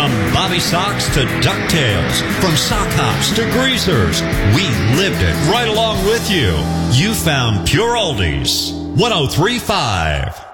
From Bobby Socks to DuckTales, from sock hops to greasers, we lived it right along with you. You found Pure Oldies, 103.5.